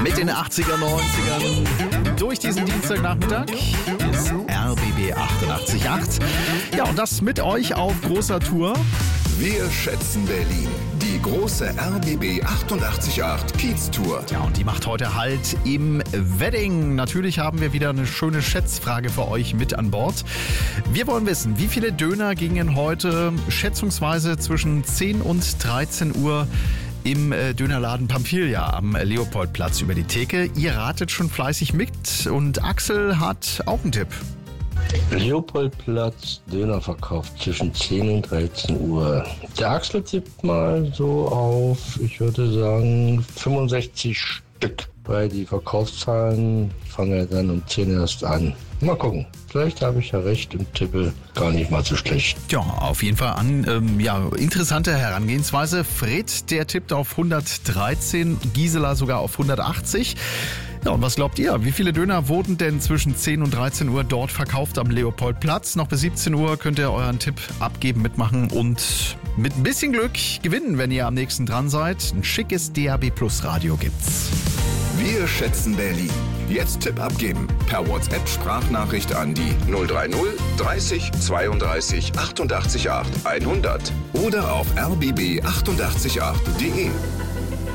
Mit den 80er, 90ern durch diesen Dienstagnachmittag ist RBB 88.8. Ja, und das mit euch auf großer Tour. Wir schätzen Berlin. Die große RBB 88.8 Kiez-Tour. Ja, und die macht heute Halt im Wedding. Natürlich haben wir wieder eine schöne Schätzfrage für euch mit an Bord. Wir wollen wissen, wie viele Döner gingen heute schätzungsweise zwischen 10 und 13 Uhr im Dönerladen Pamphylia am Leopoldplatz über die Theke. Ihr ratet schon fleißig mit und Axel hat auch einen Tipp. Leopoldplatz, Dönerverkauf zwischen 10 und 13 Uhr. Der Axel tippt mal so auf, ich würde sagen, 65 Stück. Weil die Verkaufszahlen fangen ja dann um 10 erst an. Mal gucken. Vielleicht habe ich ja recht und tippe gar nicht mal so schlecht. Ja, auf jeden Fall interessante Herangehensweise. Fred, der tippt auf 113, Gisela sogar auf 180. Ja, und was glaubt ihr? Wie viele Döner wurden denn zwischen 10 und 13 Uhr dort verkauft am Leopoldplatz? Noch bis 17 Uhr könnt ihr euren Tipp abgeben, mitmachen und mit ein bisschen Glück gewinnen, wenn ihr am nächsten dran seid. Ein schickes DAB+ Radio gibt's. Wir schätzen Berlin. Jetzt Tipp abgeben. Per WhatsApp-Sprachnachricht an die 030 30 32 88 8 100 oder auf rbb888.de.